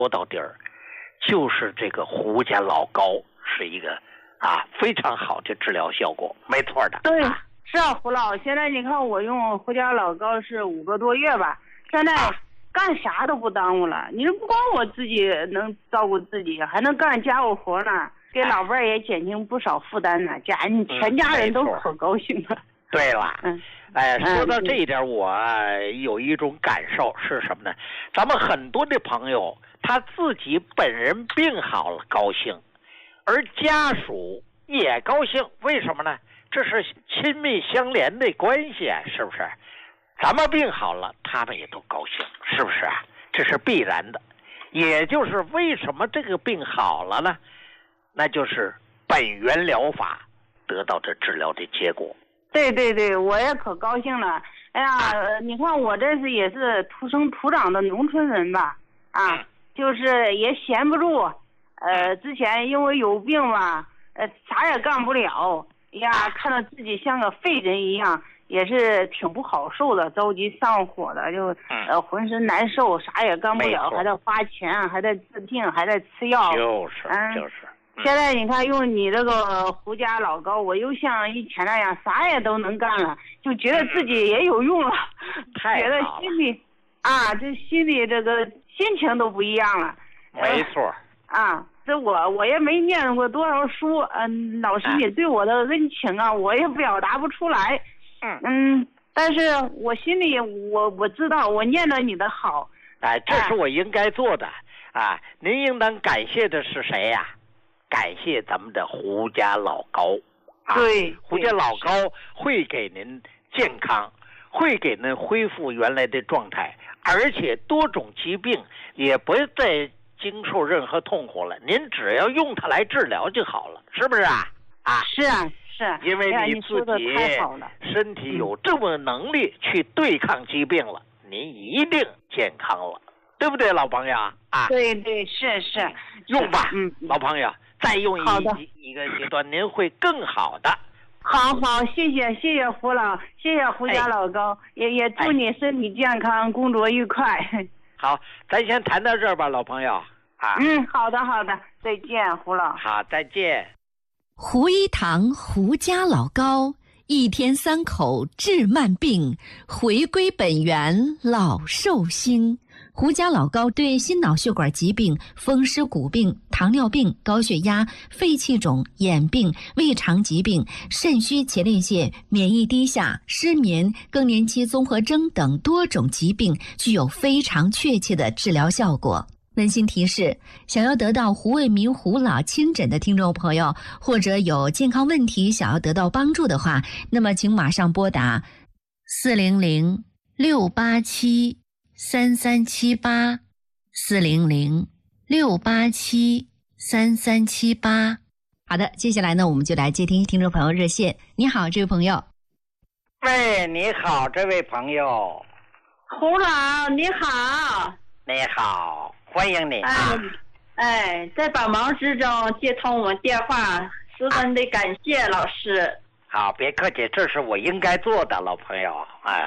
说到底儿，就是这个胡家老高是一个非常好的治疗效果，没错的。 对，是啊，胡老，现在你看我用胡家老高是5个多月吧，现在干啥都不耽误了。你说不光我自己能照顾自己，还能干家务活呢，给老伴儿也减轻不少负担呢，全家人都可高兴了。 对了，说到这一点，我有一种感受是什么呢？咱们很多的朋友他自己本人病好了高兴，而家属也高兴，为什么呢？这是亲密相连的关系啊，是不是？咱们病好了，他们也都高兴，是不是啊？这是必然的。也就是为什么这个病好了呢？那就是本源疗法得到这治疗的结果。 对，我也可高兴了。哎呀，你看我这是也是土生土长的农村人吧，就是也闲不住。之前因为有病嘛，啥也干不了。呀，看到自己像个废人一样，也是挺不好受的，着急上火的，就浑身难受，啥也干不了，还得花钱，还得治病，还得吃药。就是。现在你看用你这个胡家老高，我又像以前那样啥也都能干了，就觉得自己也有用了，觉得心里这心里这个心情都不一样了。 没错。 这我也没念过多少书，老师你对我的恩情我也表达不出来。但是我心里我知道我念了你的好。 这是我应该做的您应当感谢的是谁呀？感谢咱们的胡家老高。 对， 胡家老高会给您健康，会给您恢复原来的状态，而且多种疾病也不再经受任何痛苦了，您只要用它来治疗就好了，是不是啊？ 是啊， 因为你自己身体有这么能力去对抗疾病了，您一定健康了，对不对，老朋友对，是用吧，老朋友，再用一个阶段，您会更好的。 好，谢谢胡老，谢谢胡家老高，也祝你身体健康，工作愉快。 好，咱先谈到这儿吧，老朋友。 好的，再见，胡老。 好，再见。 胡一堂胡家老高，1天3口治慢病，回归本源老寿星。胡家老高对心脑血管疾病、风湿骨病、糖尿病、高血压、肺气肿、眼病、胃肠疾病、肾虚前列腺、免疫低下、失眠、更年期综合征等多种疾病具有非常确切的治疗效果。温馨提示，想要得到胡卫民胡老亲诊的听众朋友，或者有健康问题想要得到帮助的话，那么请马上拨打400-687-3378，400-687-3378。好的，接下来呢，我们就来接听众朋友热线。你好，这位朋友。 喂，你好，这位朋友。 胡老，你好。 你好，欢迎你在百忙之中接通我们电话，十分的感谢老师。 好，别客气，这是我应该做的，老朋友。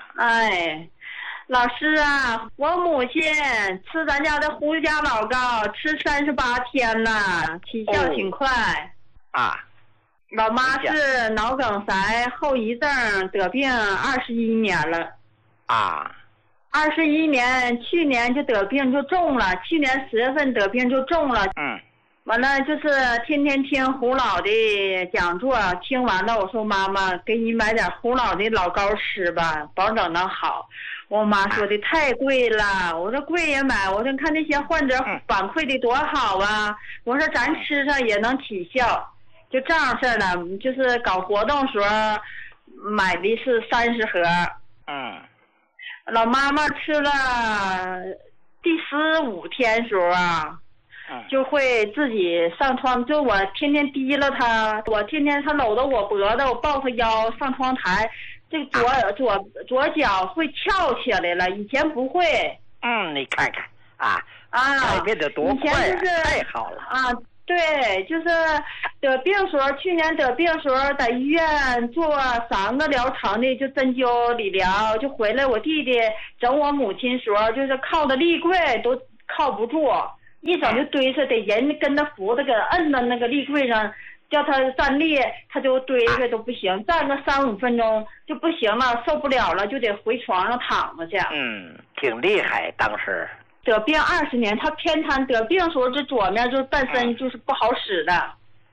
老师我母亲吃咱家的胡家老高吃38天了，起效挺快。老妈是脑梗塞后遗症得病21年了。21年，去年就得病就重了，去年10月份得病就重了。完了就是天天听胡老的讲座，听完了我说妈妈给你买点胡老的老高吃吧，保证能好。我妈说的太贵了，我说贵也买，我说看那些患者反馈的多好啊，我说咱吃上也能起效，就这样事儿了。就是搞活动时候买的是30盒。老妈妈吃了第15天时候就会自己上床，就我天天提了他，我天天他搂着我脖子，我抱他腰上窗台，这左脚会翘起来了，以前不会。 你看看改变的多快太好了对，就是得病时候，去年得病时候在医院做3个疗程的，就针灸理疗，就回来我弟弟整我母亲时候，就是靠的立柜都靠不住， 一整就堆着，得人跟他扶着，给摁到那个立柜上，叫他站立，他就堆着都不行，站个3-5分钟就不行了，受不了了，就得回床上躺着去。 挺厉害，当时得病20年，他偏瘫，得病的时候这左面就是半身就是不好使的。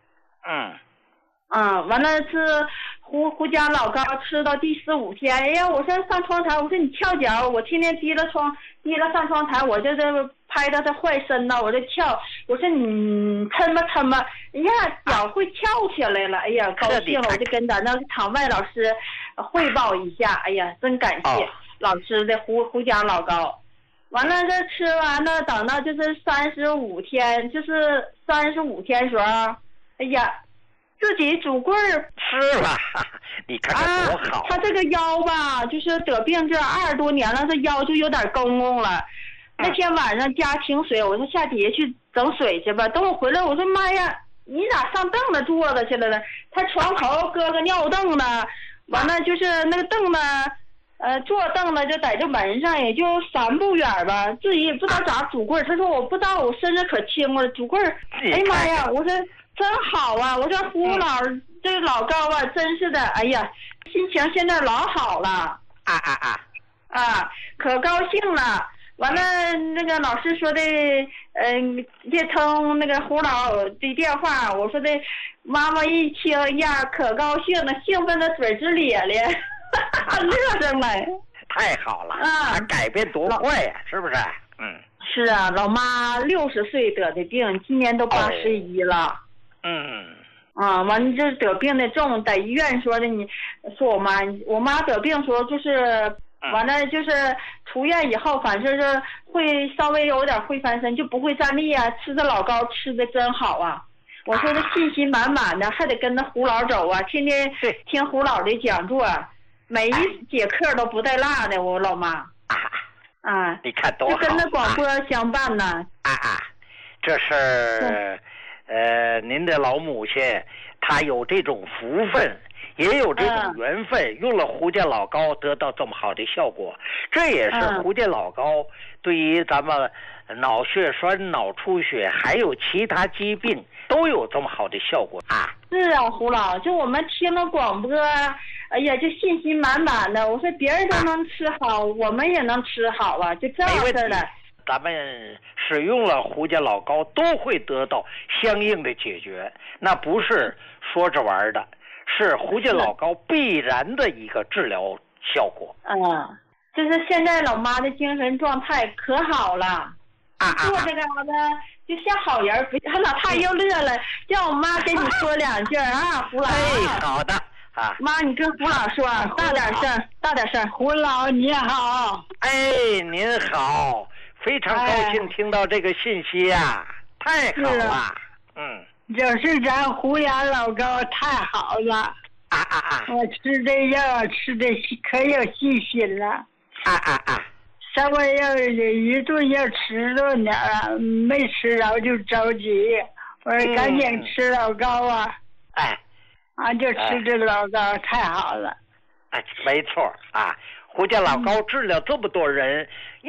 完了是胡家老高吃到第4、5天，哎呀，我说上窗台，我说你翘脚，我天天提了上窗台，我就这拍到他坏身呢，我就翘，我说你抻吧，哎呀，脚会翘起来了，哎呀，高兴了，我就跟咱那场外老师汇报一下，哎呀，真感谢老师的胡家老高。完了这吃完了，等到就是35天，就是35天时候，哎呀。自己拄棍儿吃了，你看看多好。 他这个腰吧，就是得病这20多年了，这腰就有点公公了。那天晚上家停水，我说下底下去整水去吧。等我回来，我说妈呀，你咋上凳子坐着去了呢？他床头搁个尿凳呢，完了就是那个凳子，坐凳子就在这门上，也就3步远吧。自己也不知道咋拄棍儿。他说我不知道，我身子可轻了，拄棍儿。哎呀妈呀，我说。真好啊！我说胡老这老高啊，真是的，哎呀，心情现在老好了。可高兴了。完了，那个老师说的，接通那个胡老的电话，我说的，妈妈一听呀，可高兴了，兴奋的嘴直咧咧，乐着来。 太好了他改变多快呀，是不是？ 是啊，老妈60岁得的病，今年都81了。完了就是得病的重，在医院说的，你说我妈得病时候就是，完了就是出院以后，反正是会稍微有点会翻身，就不会站立啊。吃的老高吃的真好啊！我说的信心满满的，还得跟着胡老走啊，天天听胡老的讲座，每一节课都不带落的。我老妈你看多好， 就跟着广播相伴呢。 这是。您的老母亲，她有这种福分，也有这种缘分，用了胡家老高得到这么好的效果，这也是胡家老高对于咱们脑血栓、脑出血还有其他疾病都有这么好的效果是啊，胡老，就我们听了广播，哎呀，就信心满满的。我说别人都能吃好，我们也能吃好啊，就这样式的。 咱们使用了胡家老高都会得到相应的解决，那不是说着玩的，是胡家老高必然的一个治疗效果。 就是现在老妈的精神状态可好了，做这个就像好人。老太又乐了，叫我妈跟你说2句胡老。 好的妈，你跟胡老说，大点声。胡老你好。 您好。非常高兴听到这个信息太好了。 就是咱胡家老高太好了。我吃这药吃的可有信心了。稍微要一顿要吃着点没吃着就着急，我说赶紧吃老高就吃这老高太好了。 没错胡家老高治疗这么多人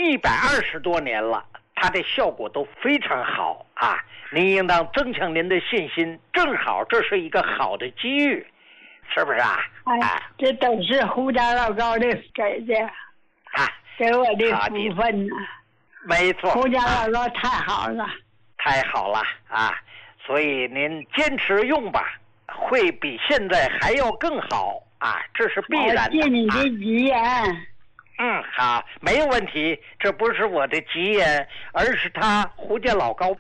120多年了，他的效果都非常好您应当增强您的信心，正好这是一个好的机遇，是不是这都是胡家老高的给的给我的福分没错， 胡家老高太好了。 太好了所以您坚持用吧，会比现在还要更好这是必然的。 谢你的吉言。 好，没有问题。这不是我的吉言，而是他胡家老高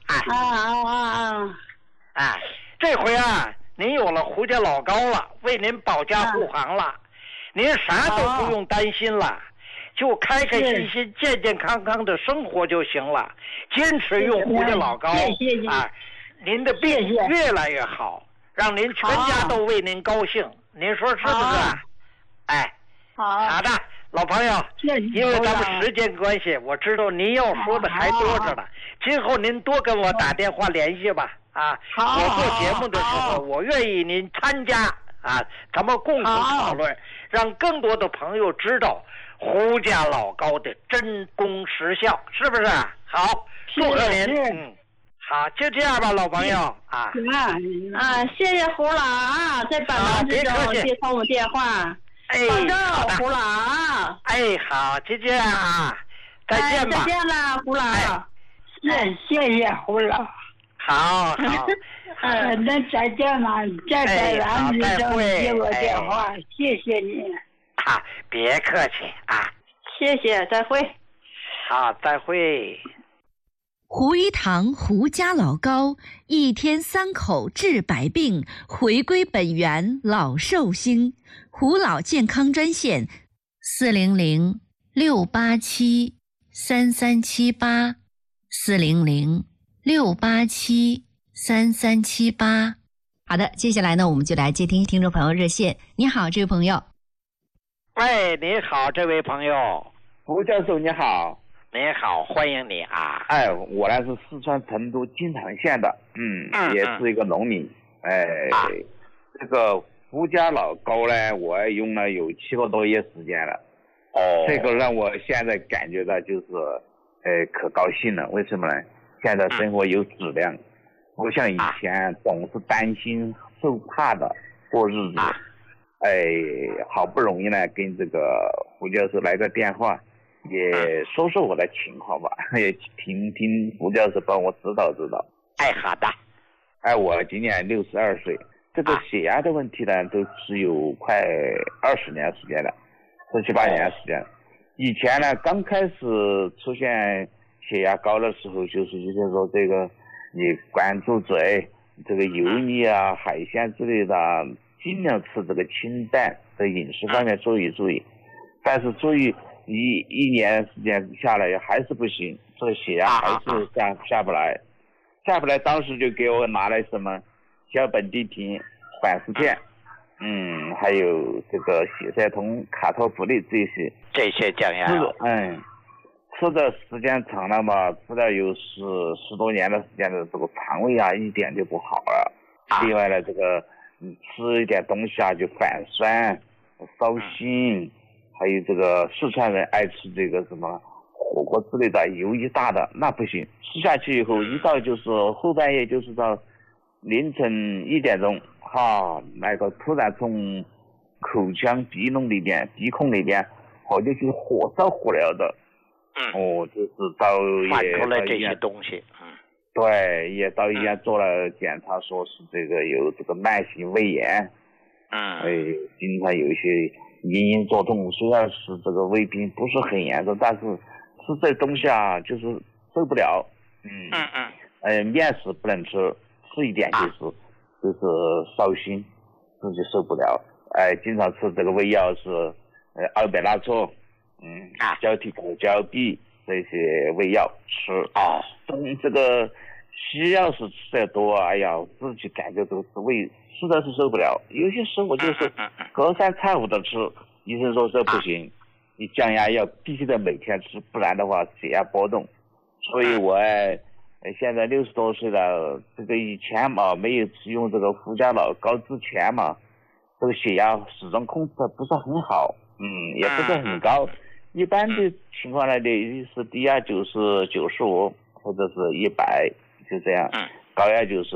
这回您有了胡家老高了，为您保驾护航了，您啥都不用担心了，就开开心心、健健康康的生活就行了。坚持用胡家老高您的病越来越好，让您全家都为您高兴。您说是不是？好的，老朋友，因为咱们时间关系，我知道您要说的还多着呢。今后您多跟我打电话联系吧。我做节目的时候，我愿意您参加咱们共同讨论，让更多的朋友知道胡家老高的真功实效，是不是？好，祝贺您。 好，就这样吧，老朋友啊。 谢谢胡老啊，在百忙之中接通我电话。保重，胡老啊。 好，就这样啊，再见吧。 再见了，胡老。 谢谢胡老。 好。 那再见了，在百忙之中接我电话，谢谢你。 别客气啊。 谢谢，再会。 好，再会。 胡一堂胡家老高，一天3口治百病，回归本源老寿星。胡老健康专线400-687-3378，400-687-3378。好的，接下来呢，我们就来接听听众朋友热线。你好，这位朋友。 喂，你好，这位朋友。 胡教授你好。 你好，欢迎你啊！ 我呢是四川成都金堂县的，也是一个农民。这个胡家老高呢，我用了有7个多月时间了。这个让我现在感觉到就是，可高兴了。为什么呢？现在生活有质量，不像以前总是担心受怕的过日子。好不容易呢，跟这个胡教授来个电话。也说说我的情况吧，也听听胡教授帮我指导指导。 好的。 我今年62岁，这个血压的问题呢，都是有快20年时间了，17、18年时间了。以前呢，刚开始出现血压高的时候，就是说这个你关注嘴，这个油腻啊、海鲜之类的，尽量吃这个清淡的饮食方面注意。但是注意。一年时间下来还是不行，这个血压还是下不来，当时就给我拿来什么小苯地平、缓释片，还有这个血塞酮、卡托普利这些降压药。吃的时间长了嘛，吃了有10多年的时间的这个肠胃啊一点就不好了。另外呢，这个吃一点东西啊就反酸、烧心。还有这个四川人爱吃这个什么火锅之类的，油一大的那不行，吃下去以后一到就是后半夜，就是到凌晨1点钟，那个突然从口腔鼻孔里边好像是火烧火燎的，就是到这些东西， 对，也到医院做了检查，说是这个有这个慢性胃炎，经常有一些隐隐作痛，虽然是这个胃病不是很严重，但是吃这东西啊就是受不了。面食不能吃一点就是烧心，自己受不了。经常吃这个胃药是奥贝拉唑、胶体口胶匕这些胃药吃。这个西药是吃得多，自己感觉都是胃实在是受不了。有些时候我就是隔三差五的吃，医生说这不行，你降压药必须得每天吃，不然的话血压波动。所以我现在60多岁了，这个以前嘛没有使用这个胡家老高之前嘛，这个血压始终控制的不是很好，也不是很高。一般的情况呢，是低压就是95或者是100，就这样。高压就是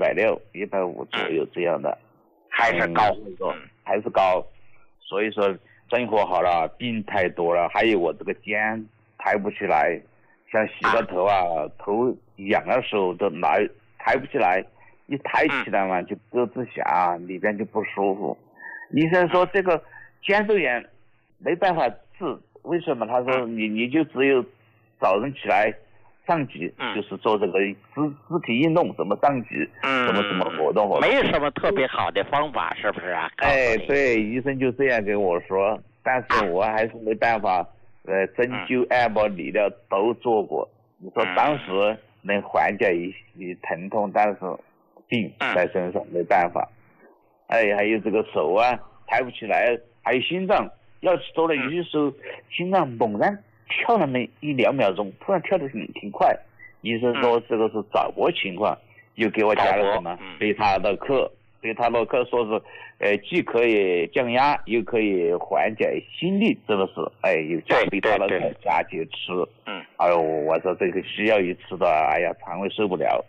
160、150左右这样的， 还是高， 还是高。所以说生活好了，病太多了，还有我这个肩抬不起来，像洗个头头痒的时候都抬不起来，一抬起来嘛就咯吱响，里边就不舒服。医生说这个肩周炎没办法治，为什么？他说你就只有早上起来上级，就是做这个肢体运动，怎么上级，怎么活动， 没什么特别好的方法，是不是啊？ 对，医生就这样跟我说，但是我还是没办法，针灸、按摩、理疗都做过。你说当时能缓解一疼痛，但是病在身上没办法。还有这个手抬不起来，还有心脏，要是做了有些时候心脏猛然跳了那1-2秒钟，突然跳得挺快，医生说这个是早搏情况，又给我加了什么贝塔洛克，说是既可以降压又可以缓解心律，是不是？有加贝塔洛克加去吃。我说这个西药一吃的，肠胃受不了，